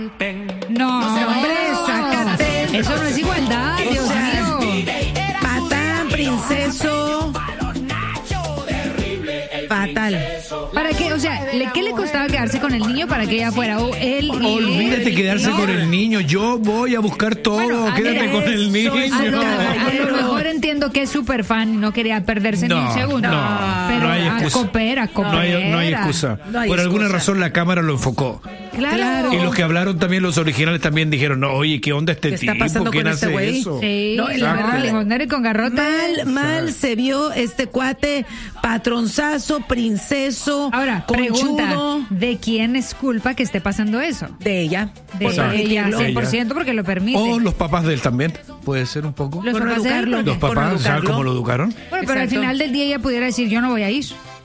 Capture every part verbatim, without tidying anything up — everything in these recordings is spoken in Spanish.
No, hombre, sácate. Eso no es igualdad, O Dios sea, mío. Patán, princeso. Fatal. ¿Para qué? O sea, ¿le- ¿qué le costaba quedarse con el niño para que ella fuera? O él y Olvídate él? quedarse No. con el niño. Yo voy a buscar todo. Bueno, a Quédate ver, con el eso niño. es A lo, Caballero. a lo mejor entiendo que es súper fan y no quería perderse ni No, un segundo. no, pero no hay a excusa. coopera, coopera. No hay, no hay excusa. No hay Por alguna excusa. razón la cámara lo enfocó. Claro. Claro. Y los que hablaron también, los originales también dijeron, no, oye, ¿qué onda este ¿Qué está tipo? pasando ¿Quién con este hace güey? eso? Sí, No, no, la verdad, limonero y con garrote. Mal, mal se vio este cuate, patronzazo, princeso, Ahora, conchudo. pregunta, ¿de quién es culpa que esté pasando eso? De ella. De O sea, ella, ella. cien por ciento porque lo permite. O los papás de él también, puede ser un poco. Los Por no papás de él, educarlo. porque- Los por no papás, ¿sabes educarlo. cómo lo educaron? Bueno, pero al Exacto. final del día ella pudiera decir, yo no voy a ir.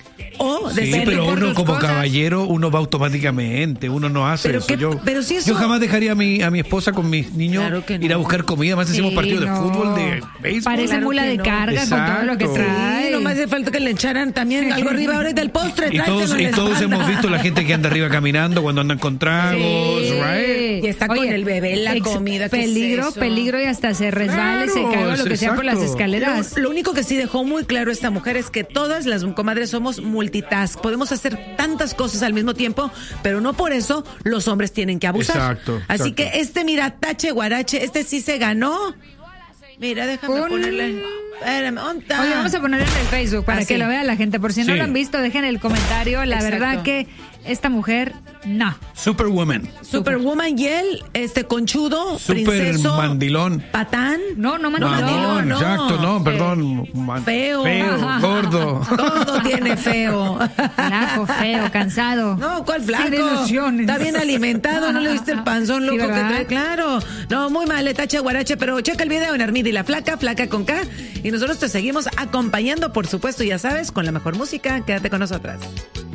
O de Sí, ser pero por uno tus como cosas. caballero, uno va automáticamente, uno no hace Pero eso. qué- yo, pero si eso- yo jamás dejaría a mi, a mi esposa con mis niños Claro que ir a no. buscar comida, más hacemos Sí, partidos de no. fútbol, de béisbol. Parece Claro mula que de no. carga con todo lo que Exacto. trae. Sí, nomás hace falta que le echaran también algo arriba ahora del postre. Y todos, tráetelo en y la todos espalda. hemos visto la gente que anda arriba caminando cuando andan con tragos, Sí. right? Y está con el bebé, la ex- comida, ¿qué es Peligro, eso? peligro y hasta se resbale, Claro, se caga, lo que sea por las exacto. escaleras. Lo, lo único que sí dejó muy claro esta mujer es que todas las comadres somos multitask. Podemos hacer tantas cosas al mismo tiempo, pero no por eso los hombres tienen que abusar. Exacto, Así exacto. que este, mira, tache guarache, este sí se ganó. Mira, déjame Un- ponerle. Espérame, ¿dónde está? Oye, vamos a ponerlo en el Facebook para Ah, que sí. lo vea la gente. Por si no Sí. lo han visto, dejen el comentario. La Exacto. verdad que esta mujer, no. Superwoman, Superwoman y él, este conchudo, super princeso, mandilón. patán. No, no, No, mandilón. mandilón, no. Exacto, no, perdón. man- Feo. Feo, gordo. Todo tiene feo. Flaco, feo, cansado. No, ¿cuál flaco? Sin ilusiones. Está bien alimentado, ¿no le viste el panzón Sí, loco que ¿verdad? trae? Claro. No, muy mal, tache guarache, pero checa el video en Armida y la flaca, flaca con K. Y nosotros te seguimos acompañando, por supuesto, ya sabes, con la mejor música. Quédate con nosotras.